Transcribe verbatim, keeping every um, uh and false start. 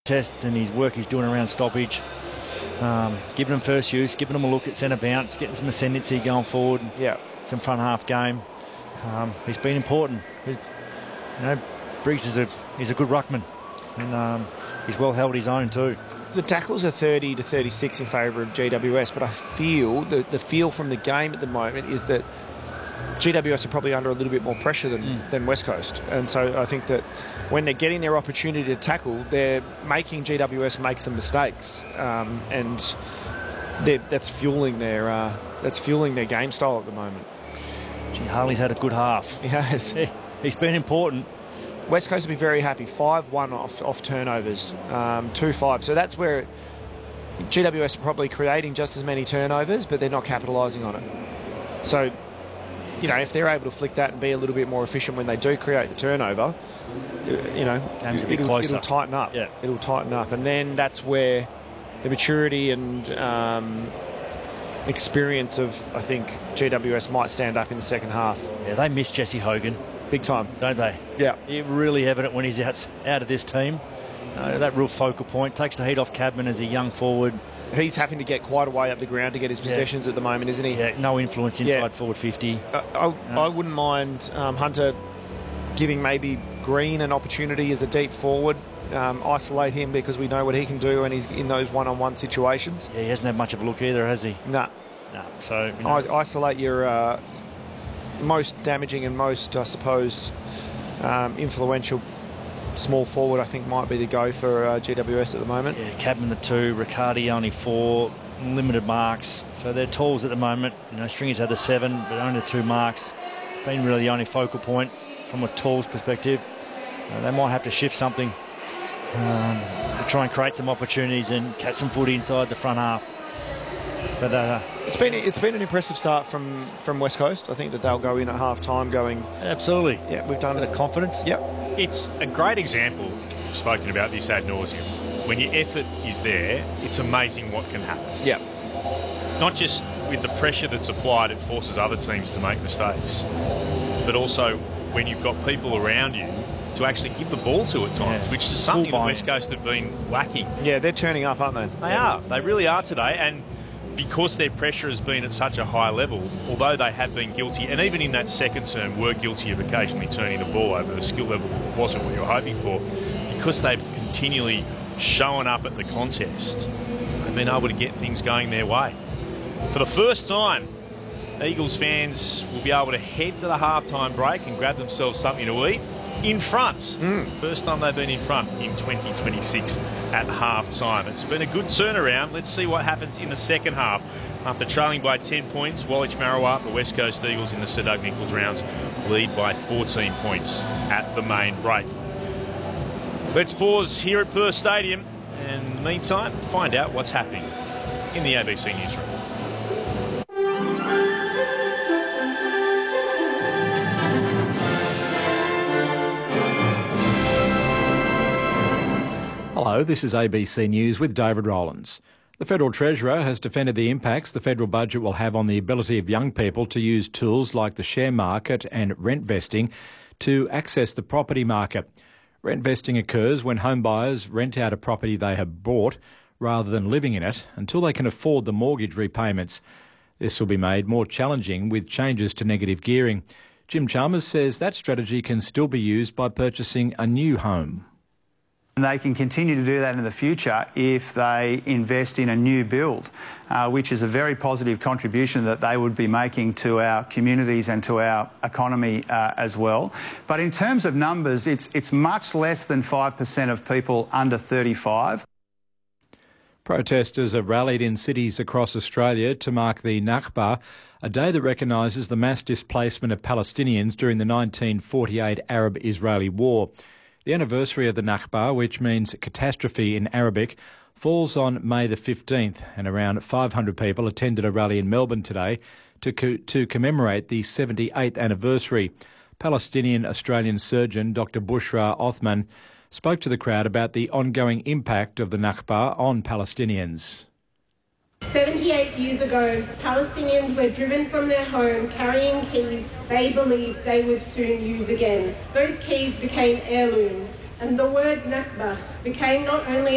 test and his work he's doing around stoppage, um, giving them first use, giving them a look at centre bounce, getting some ascendancy going forward. Yeah, some front half game. Um, he's been important. He, you know, Briggs is a he's a good ruckman, and um, he's well held his own too. The tackles are thirty to thirty-six in favour of G W S, but I feel the the feel from the game at the moment is that G W S are probably under a little bit more pressure than, mm. than West Coast. And so I think that when they're getting their opportunity to tackle, they're making G W S make some mistakes. Um, and that's fueling their uh, that's fueling their game style at the moment. Gee, Harley's had a good half. He has. He's been important. West Coast will be very happy. five one off, off turnovers, um, two five. So that's where G W S are probably creating just as many turnovers, but they're not capitalising on it. So, you know, if they're able to flick that and be a little bit more efficient when they do create the turnover, you know, Game's a bit it'll, closer. it'll tighten up. Yeah. It'll tighten up. And then that's where the maturity and um, experience of, I think, G W S might stand up in the second half. Yeah, they miss Jesse Hogan. Big time. Don't they? Yeah. It's really evident when he's out, out of this team. Uh, that real focal point. Takes the heat off Cadman as a young forward. He's having to get quite a way up the ground to get his possessions yeah. at the moment, isn't he? Yeah, no influence inside yeah. forward fifty. Uh, I, no. I wouldn't mind um, Hunter giving maybe Green an opportunity as a deep forward. Um, isolate him because we know what he can do when he's in those one-on-one situations. Yeah, he hasn't had much of a look either, has he? No. No. So, you know. I, isolate your uh, most damaging and most, I suppose, um, influential small forward, I think, might be the go for uh, G W S at the moment. Yeah, Cadman the two, Riccardi only four, limited marks. So they're tools at the moment. You know, Stringer's had the seven, but only the two marks. Been really the only focal point from a tools perspective. Uh, they might have to shift something um, to try and create some opportunities and catch some footy inside the front half. But uh, it's been it's been an impressive start from, from West Coast. I think that they'll go in at half time going. Absolutely. Yeah, we've done a bit of confidence. Yep. It's a great example. We've spoken about this ad nauseum. When your effort is there, it's amazing what can happen. Yeah. Not just with the pressure that's applied, it forces other teams to make mistakes, but also when you've got people around you to actually give the ball to at times, yeah. which is something that West Coast have been lacking. Yeah, they're turning up, aren't they? They are. They really are today. And because their pressure has been at such a high level, although they have been guilty, and even in that second term were guilty of occasionally turning the ball over, the skill level wasn't what you were hoping for, because they've continually shown up at the contest and been able to get things going their way. For the first time, Eagles fans will be able to head to the halftime break and grab themselves something to eat in front. Mm. First time they've been in front in twenty twenty-six at half-time. It's been a good turnaround. Let's see what happens in the second half. After trailing by ten points, Woolwich Marowak, the West Coast Eagles in the Sir Doug Nicholls rounds, lead by fourteen points at the main break. Let's pause here at Perth Stadium and in the meantime find out what's happening in the A B C newsroom. Hello, this is A B C News with David Rowlands. The Federal Treasurer has defended the impacts the federal budget will have on the ability of young people to use tools like the share market and rent vesting to access the property market. Rent vesting occurs when home buyers rent out a property they have bought rather than living in it until they can afford the mortgage repayments. This will be made more challenging with changes to negative gearing. Jim Chalmers says that strategy can still be used by purchasing a new home. And they can continue to do that in the future if they invest in a new build, uh, which is a very positive contribution that they would be making to our communities and to our economy uh, as well. But in terms of numbers, it's, it's much less than five percent of people under thirty-five. Protesters have rallied in cities across Australia to mark the Nakba, a day that recognises the mass displacement of Palestinians during the nineteen forty-eight Arab-Israeli War. The anniversary of the Nakba, which means catastrophe in Arabic, falls on May the fifteenth, and around five hundred people attended a rally in Melbourne today to co- to commemorate the seventy-eighth anniversary. Palestinian-Australian surgeon Doctor Bushra Othman spoke to the crowd about the ongoing impact of the Nakba on Palestinians. seventy-eight years ago, Palestinians were driven from their home carrying keys they believed they would soon use again. Those keys became heirlooms, and the word Nakba became not only